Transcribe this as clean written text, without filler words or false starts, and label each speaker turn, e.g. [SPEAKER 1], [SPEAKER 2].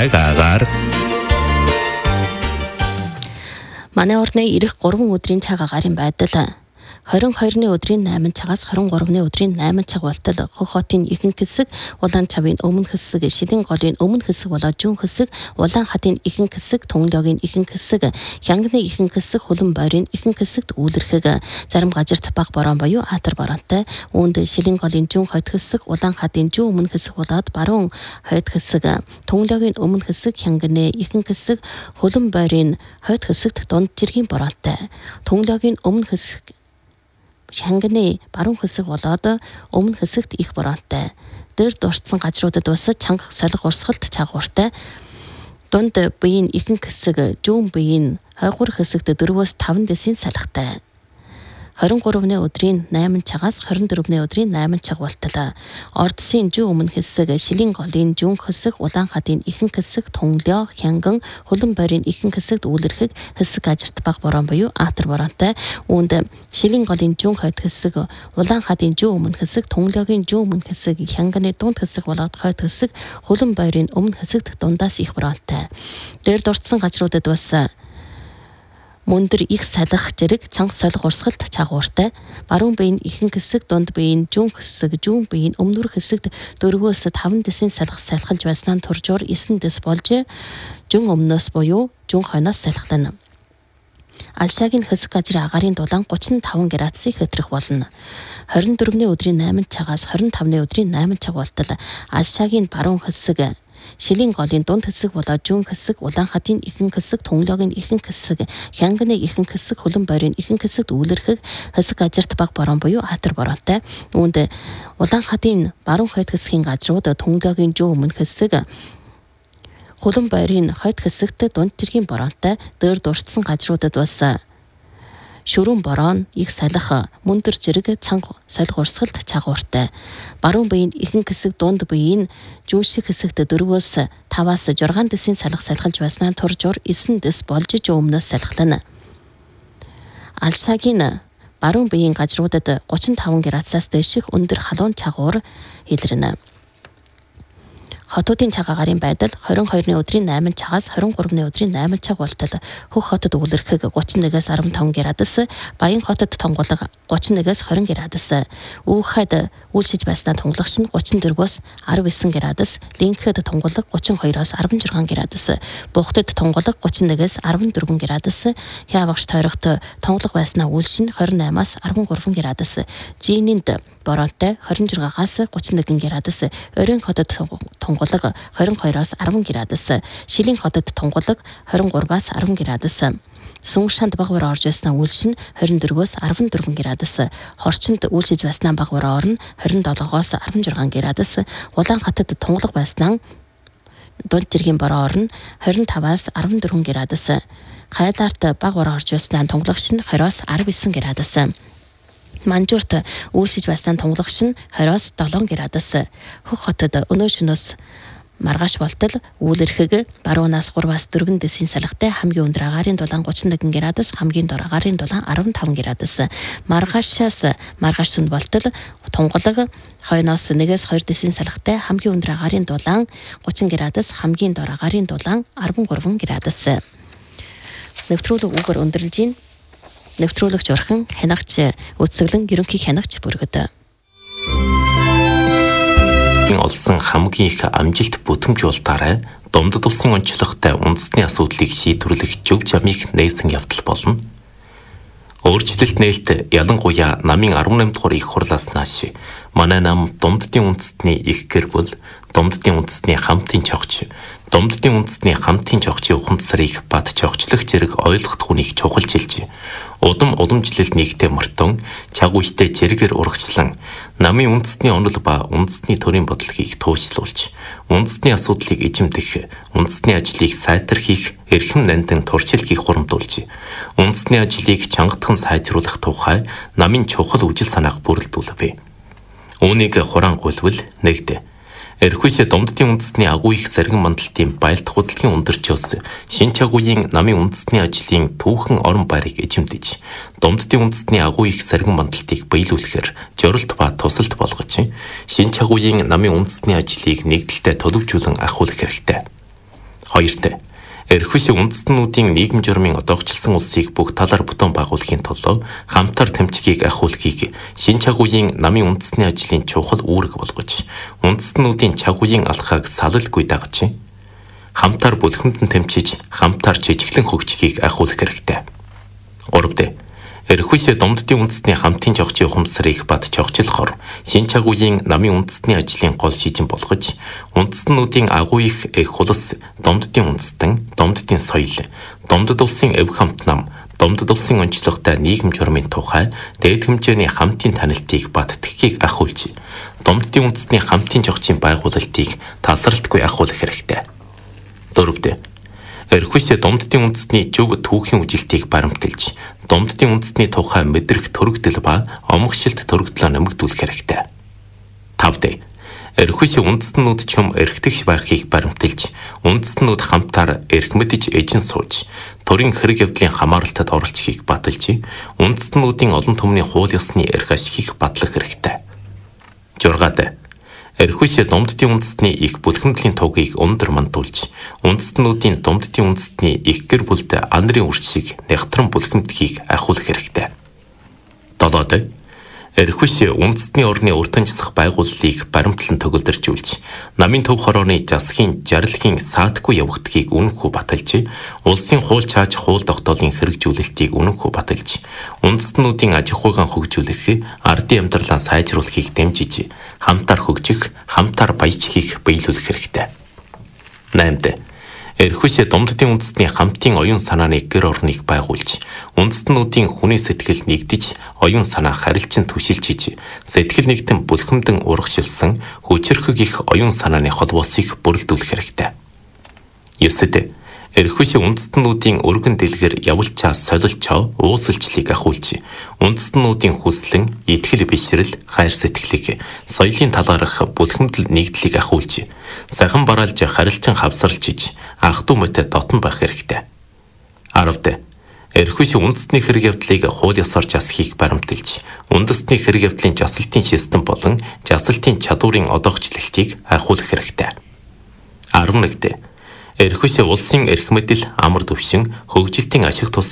[SPEAKER 1] цаг агаар
[SPEAKER 2] манай орны ирэх 3 өдрийн цаг агарын байдал 22-ны өдрийн 8 цагаас 23-ны өдрийн 8 цаг болтол Хөх хотын ихэнх хэсэг, Улаан чавын өмнө хэсэг, Шилэн голын өмнө хэсэг болоод зүүн хэсэг, Улаан хатын ихэнх хэсэг, Төнлөгийн ихэнх хэсэг, Хянганы ихэнх хэсэг, Хулан бойрын ихэнх хэсэгт үүлэрхэг, зарим газарт бага борон буюу атар боронтой, үүнд Шилэн голын зүүн хойд хэсэг, Улаан хатын зүүн өмнө хэсэг болоод баруун хойд хэсэг, Төнлөгийн өмнө хэсэг, Хянганы ихэнх хэсэг, Хулан бойрын хойд хэсэгт дунд жиргийн боронтой, Төнлөгийн өмнө хэсэг Хянганы баруун хэсэг болоод өмнө хэсэгт их боронтой. Дээр дурдсан газруудад бас чанга солих урсгалт чагууртай. Дунд буйн ихэнх хэсэг, зүүн буйн хойгуур хэсэгт 4-5 дэсийн салхитай. 23-ны өдрийн 8 цагаас 24-ны өдрийн 8 цаг болтол Ордсын зүүн өмнө хэсэг, Шилэн голын зүүн хэсэг, Улаан хатын ихэнх хэсэг, Төнлөө, Хянган, Хулан бойрын ихэнх хэсэгт үүлэрхэг, хэсэг газарт бага борон буюу атар боронтой. Үүнд Шилэн голын зүүн хойд хэсэг, Улаан хатын зүүн өмнө хэсэг, Төнлөөгийн зүүн өмнө хэсэг, Хянганы дунд хэсэг болоод хойд хэсэг, Хулан бойрын өмнө хэсэгт дундаас их боронтой. Дээр дурдсан газруудад бас мөндөр их салах зэрэг чанга солих урсгалт чагууртай. Баруун буйн ихэнх хэсэг, дунд буйн зүүн хэсэг, зүүн буйн өмнөр хэсэгт 4-5 дэсийн салхалж байснаа туржуур 9 дэс болж зүүн өмнөөс буюу зүүн хойноос салхилна. Алшаагийн хэсэг газрын агаарын дулаан 35 градусыг хэтрэх болно. 24-ны өдрийн 8 цагаас 25-ны өдрийн 8 цаг болтол Алшаагийн баруун хэсэг, Шилэн голын дунд хэсэг болоод зүүн хэсэг, Улаан хатын ихэнх хэсэг, Төнлөгийн ихэнх хэсэг, Хянганы ихэнх хэсэг, Хулан бойрын ихэнх хэсэгт үүлэрхэг, хэсэг газарт бага борон буюу атар боронтой. Үүнд Улаан хатын баруун хойд хэсгийн газрууд Төнлөгийн зүүн өмнө хэсэг, Хулан бойрын хойд хэсэгт дунд жиргийн боронтой. Дээр дурдсан газруудад бас шүрэн борон, их салах, мөндөр жирэг, цанга солих урсгалт чагууртай. Баруун буйн ихэнх хэсэг, дунд буйн зүүн шиг хэсэгт 4-5-6 дэсийн салхилж байснаа туржуур 9 дэс болж өмнөөс салхилна. Алшаагийн баруун буйн газруудад 35 градусаас дээших өндөр халуун чагуур илэрнэ. Хотуудын цаг агарын байдал 22-ны өдрийн 8 цагаас 23-ны өдрийн 8 цаг болтол Хөх хотод үүлэрхэг 31-ээс 15 градус, Баян хотод тунгалаг 31-ээс 20 градус, Үүхэд үйлшиж байснаа тунгалагч нь 34-өөс 19 градус, Линхэд тунгалаг 32-оос 16 градус, Бухтад тунгалаг 31-ээс 14 градус, Хявагш тойрогт тунгалаг байснаа үйлш нь 28-аас 13 градус, Жийнинд боронтой 26-аас 31 градус, Оройн хотод тунгалаг 22-аас 10 градус, Шилэн хотод тунгалаг 23-аас 10 градус, Сүншанд багвар орж байснаа үйлш нь 24-өөс 14 градус, Хорчинд үйлшиж байснаа багвар орно 27-оос 16 градус, Улаан хатад тунгалаг байснаа дунд жиргийн бороо орно 25-аас 14 градус, Хайлаарт багвар орж байснаа тунгалагч нь 20-оос 19 градус, Манжуурт үйлшиж байснаа тунгалагч нь 20-оос 7 градус, Хөх хотод өнөө шөнөөс маргааш болтол үүлэрхэг баруунаас 3-аас 4 дэсийн салхитай, хамгийн өндөр агаарын дулаан 31 градус, хамгийн дор агаарын дулаан 15 градус, маргааш сүнд болтол тунгалаг хойноос 1-ээс 2 дэсийн салхитай, хамгийн өндөр агаарын дулаан 30 градус, хамгийн дор агаарын дулаан 13 градус. Нэвтрүүлэг үгээр өндөрлж байна. Нэвтрүүлэгч урхан хянагч үсгэлэн ерөнхий хянагч бүргэд.
[SPEAKER 1] Олсон хамгийн их амжилт бүтэмжүүлэлтаараа Думдад улсын онцлогтой үндэсний асуудлыг шийдвэрлэх зөв замыг нээсэн явдал болно. Өөрчлөлт нээлт ялангуяа намын 18 дугаар их хурлаас нааш манай нам Думддын үндэстний их гэр бүл, Думддын үндэстний хамтын чогч, Думддын үндэстний хамтын чогчийн ухамсарыг бат чогчлох зэрэг ойлгох хүнийг чухалчилж, удам уламжлал нэгтээ мөртөн, чаг үедээ зэрэгээр урагшлан, намын үндэстний онол ба үндэстний төрийн бодлогыг туужлуулж, үндэстний асуудлыг эзэмдэх, үндэстний ажлыг сайтархих, эрхэм нандин туршилтыг хурамдуулж, үндэстний ажлыг чангатхан сайжруулах тухай намын чухал үжил санааг бүрэлдүүлв. Үүнийг хурангуйлвал нэгдэ. Эрхүйсээ Думддын үндэстний агуу их саргин мандалтын байлдах хөдөлгөөний өндөрчөөс шин чагуугийн намын үндэстний ажлын түүхэн орон байрыг эзэмдэж, Думддын үндэстний агуу их саргин мандалтыг биелүүлэхээр жорилт ба тусалт болгож, шин чагуугийн намын үндэстний ажлыг нэгдэлтэй төлөвжүүлэн ахиулах хэрэгтэй. 2. Эрхвэшиг үндэстнүүдийн нийгэм журмын одоогчлсон улсыг бүх талаар бүтээн байгуулахын тулд хамтар тэмцгийг ахиулахыг шин чагуугийн намын үндэсний ажлын чухал үүрэг болгож, үндэстнүүдийн чагуугийн алхааг салалгүй дагаж, хамтар бүлхэмдэн тэмцэж, хамтар жижиглэн хөгжихийг ахиулах хэрэгтэй. 3. Эрхвэшиг Домддын үндэстний хамтын жогчийн ухамсарыг бат жогчлохоор шин чагуугийн намын үндэстний ажлын гол шийдэн болгож, үндэстнүүдийн агуу их хулс Домддын үндэстэн, Домддын соёл, Домдод улсын эв хамт нам, Домдод улсын онцлогтой нийгэм журмын тухай дээд хэмжээний хамтын танилтыг бат тэхгийг ахиулж, Домддын үндэстний хамтын жогчийн байгуулалтыг тасралтгүй ахиулах хэрэгтэй. 4. Эрхвэшиг Домддын үндэстний зөв түүхийн үжилтийг баримталж, Домддын үндэстний тухай мэдрэх төрөгдөл ба омгшилт төрөгдлөө нэмэгдүүлэх хэрэгтэй. 5. Эрхвэшиг үндэстнүүд чөм эрхтгч байхыг баримталж, үндэстнүүд хамтаар эрх мэдж эжин сууж, төрийн хэрэг явдлын хамааралтад оролцохыг баталж, үндэстнүүдийн олон түмний хууль ёсны эрх ашигыг батлах хэрэгтэй. 6. Эрхвэшиг Домддын үндэстний их бүлхэмдлийн тугийг өндөр мандуулж, үндэстнүүдийн Домддын үндэстний их гэр бүлд ан нарын үрчиг нягтран бүлхэмдхийг ахиулах хэрэгтэй. 7. Эрхвэшиг үндэстний орны урдчилсан байгууллыг баримтлан төгөлдржүүлж, намын төв хорооны засгийн жаргалхийн саадгүй явагдахыг үнэнхүү баталж, улсын хууль чааж хууль тогтоолын хэрэгжүүлэлтийг үнэнхүү баталж, үндэстнүүдийн аж ахуйн хөгжүүлэх, ардын амьдралаа сайжруулахыг дэмжиж, хамтар хөгжих, хамтар баяжхийг биелүүлэх хэрэгтэй. 8. Эрхвэшиг Домддын үндэстний хамтын оюун санааны гэр орныг байгуулж, үндэстнүүдийн хүний сэтгэл нэгдэж, оюун санаа харилцан түшилжиж, сэтгэл нэгтэн бүлхэмдэн урагшилсан хүчрхэг их оюун санааны холбоосыг бүрэлдүүлэх хэрэгтэй. 9. Эрхвэшиг үндэстнүүдийн өргөн дэлгэр явуулчаа солилчоо уусалчлыг ахиулж, үндэстнүүдийн хүслэн, итгэл бишрэл, хайр сэтгэлийг, соёлын талаарх бүлхэмдэл нэгдлийг ахиулж, сахин бараалж харилцан хавсарлжиж, ах トゥ мэт дотн байх хэрэгтэй. 10. Эрхвэшиг үндэстний хэрэг явдлыг хууль ёсоор жасахыг баримталж, үндэстний хэрэг явдлын жасалтын систем болон жасалтын чадварын одоогчлалтыг ахиулах хэрэгтэй. 11. Эрхвэшиг улсын эрх мэдэл, амар төвшин, хөгжилтийн ашиг тус